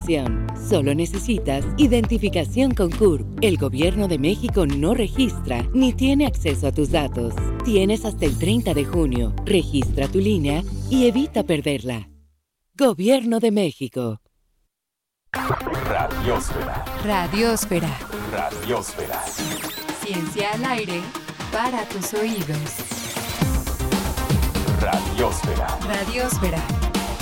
información. Solo necesitas identificación con CURP. El Gobierno de México no registra ni tiene acceso a tus datos. Tienes hasta el 30 de junio. Registra tu línea y evita perderla. Gobierno de México. Radiósfera. Radiósfera. Radiósfera. Ciencia al aire para tus oídos. Radiósfera. Radiósfera.